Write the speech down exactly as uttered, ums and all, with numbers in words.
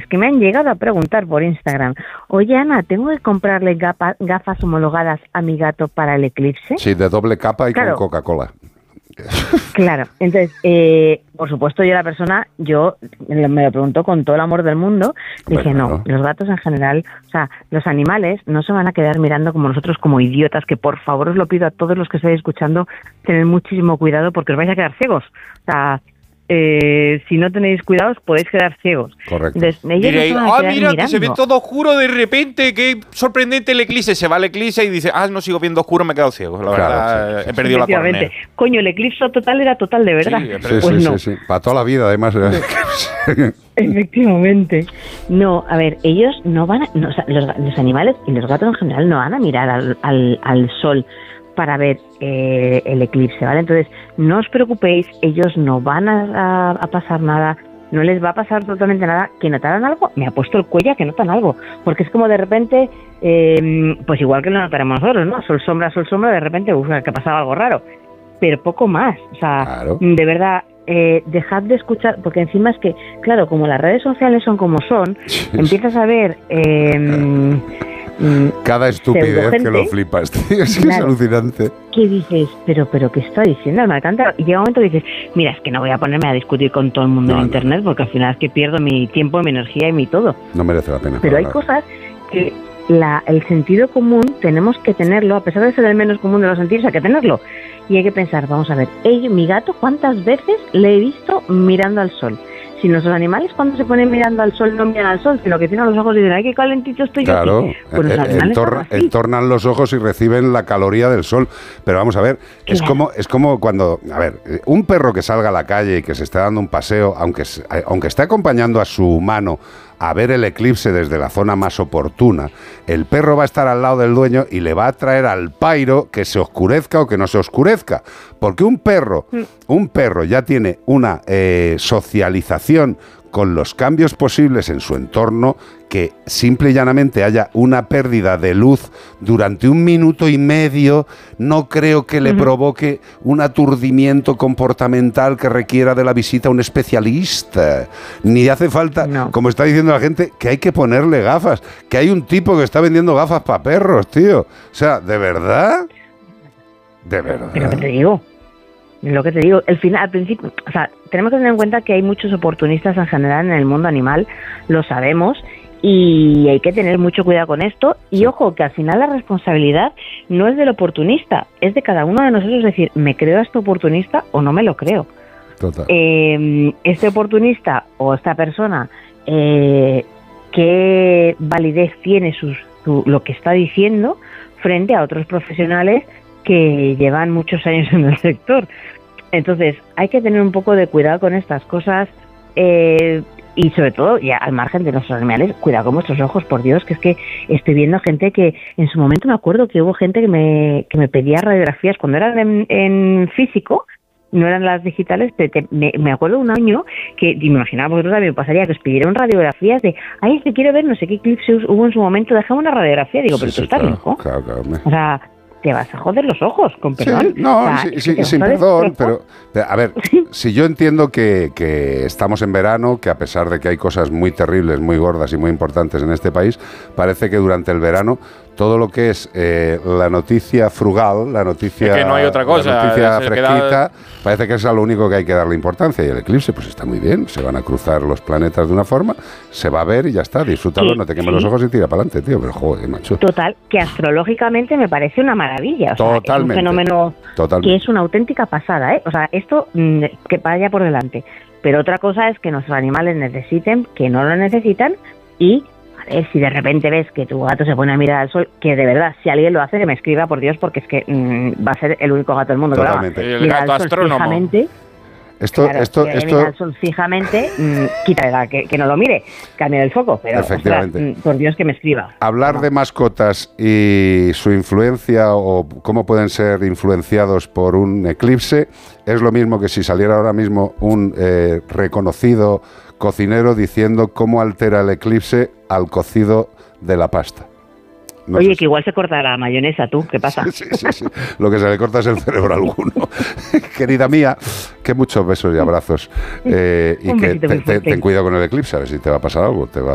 que me han llegado a preguntar por Instagram, oye Ana, ¿tengo que comprarle gapa, gafas homologadas a mi gato para el eclipse? Sí, de doble capa y claro. con Coca-Cola. Claro, entonces, eh, por supuesto yo la persona, yo me lo preguntó con todo el amor del mundo, dije bueno, no, los gatos en general, o sea, los animales no se van a quedar mirando como nosotros como idiotas, que por favor os lo pido a todos los que estáis escuchando, tener muchísimo cuidado porque os vais a quedar ciegos, o sea, Eh, si no tenéis cuidados podéis quedar ciegos. Correcto. Entonces, Diréis, ah, mira, mirando. que se ve todo oscuro de repente, qué sorprendente el eclipse. Se va el eclipse y dice, ah, no sigo viendo oscuro, me he quedado ciego. La claro, verdad, sí, he perdido la córnea. Coño, el eclipse total era total de verdad. Sí, pues sí, no. sí, sí. Para toda la vida, además. Efectivamente. No, a ver, ellos no van a... No, o sea, los, los animales y los gatos en general no van a mirar al, al, al sol para ver eh, el eclipse, ¿vale? Entonces, no os preocupéis, ellos no van a, a, a pasar nada, no les va a pasar absolutamente nada. ¿Que notaran algo? Me ha puesto el cuello a que notan algo, porque es como de repente, eh, pues igual que lo notaremos nosotros, ¿no? Sol, sombra, sol, sombra, de repente, uf, que ha pasado algo raro, pero poco más, o sea, claro. De verdad, eh, dejad de escuchar, porque encima es que, claro, como las redes sociales son como son, sí, empiezas a ver... Eh, cada estupidez que lo flipas, tío, es que claro, es alucinante. ¿Qué dices? Pero, pero ¿qué está diciendo? Me encanta. Y llega un momento que dices, mira, es que no voy a ponerme a discutir con todo el mundo no, en no. internet, porque al final es que pierdo mi tiempo, mi energía y mi todo. No merece la pena. Pero hay cosas que la, el sentido común tenemos que tenerlo, a pesar de ser el menos común de los sentidos, hay que tenerlo. Y hay que pensar, vamos a ver, ella, mi gato, ¿cuántas veces le he visto mirando al sol? Si nuestros animales cuando se ponen mirando al sol no miran al sol, sino que tienen los ojos y dicen, ¡ay, qué calentito estoy yo! Claro, aquí. Pues los animales entorna, entornan los ojos y reciben la caloría del sol. Pero vamos a ver, claro. es como es como cuando, a ver, un perro que salga a la calle y que se esté dando un paseo, aunque, aunque esté acompañando a su humano a ver el eclipse desde la zona más oportuna, el perro va a estar al lado del dueño y le va a traer al pairo que se oscurezca o que no se oscurezca. Porque un perro, un perro ya tiene una eh, socialización con los cambios posibles en su entorno, que simple y llanamente haya una pérdida de luz durante un minuto y medio, no creo que le uh-huh. provoque un aturdimiento comportamental que requiera de la visita a un especialista. Ni hace falta, no. como está diciendo la gente, que hay que ponerle gafas, que hay un tipo que está vendiendo gafas para perros, tío. O sea, ¿de verdad? ¿De verdad? Pero que te digo... Lo que te digo, el final, al principio, o sea, tenemos que tener en cuenta que hay muchos oportunistas en general en el mundo animal, lo sabemos, y hay que tener mucho cuidado con esto. Y ojo, que al final la responsabilidad no es del oportunista, es de cada uno de nosotros decir, ¿me creo a este oportunista o no me lo creo? Total. Eh, este oportunista o esta persona, eh, ¿qué validez tiene sus, su, lo que está diciendo frente a otros profesionales que llevan muchos años en el sector? Entonces, hay que tener un poco de cuidado con estas cosas eh, y sobre todo, ya al margen de nuestros animales, cuidado con vuestros ojos, por Dios, que es que estoy viendo gente que, en su momento me acuerdo que hubo gente que me, que me pedía radiografías cuando eran en, en físico, no eran las digitales, pero te, me, me acuerdo un año que, y me imaginaba vosotros también pasaría, que os pidieron radiografías de, ay, es que quiero ver no sé qué eclipse hubo en su momento, déjame una radiografía, digo, pero sí, tú sí, estás claro, loco. Claro, claro, me... O sea... te vas a joder los ojos, con perdón. Sí, no, o sea, sí, sí, sin perdón, pero, a ver, si yo entiendo que, que estamos en verano, que a pesar de que hay cosas muy terribles, muy gordas y muy importantes en este país, parece que durante el verano todo lo que es eh, la noticia frugal, la noticia, es que no hay otra cosa, la noticia fresquita, queda... parece que es a lo único que hay que darle importancia. Y el eclipse, pues está muy bien, se van a cruzar los planetas de una forma, se va a ver y ya está, disfrútalo, sí, no te quemes sí. los ojos y tira para adelante, tío, pero joder, macho. Total, que astrológicamente me parece una maravilla, o sea, Totalmente. es un fenómeno Totalmente. que es una auténtica pasada, ¿eh? O sea, esto mmm, que vaya por delante. Pero otra cosa es que nuestros animales necesiten, que no lo necesitan, y a ver, si de repente ves que tu gato se pone a mirar al sol, que de verdad, si alguien lo hace, que me escriba, por Dios, porque es que mmm, va a ser el único gato del mundo Totalmente. que lo haga. El gato astrónomo. Fijamente, Esto, claro, esto, si esto... mira al sol fijamente, mmm, quítale, que, que no lo mire, cambia el foco, pero Efectivamente. Ostras, por Dios que me escriba. Hablar no. de mascotas y su influencia o cómo pueden ser influenciados por un eclipse es lo mismo que si saliera ahora mismo un eh, reconocido cocinero diciendo cómo altera el eclipse al cocido de la pasta. No Oye, sé que igual se corta la mayonesa, ¿tú? ¿Qué pasa? Sí, sí, sí, sí. Lo que se le corta es el cerebro a alguno. Querida mía, que muchos besos y abrazos. Eh, y que te, te, ten cuidado con el eclipse, a ver si te va a pasar algo. Te va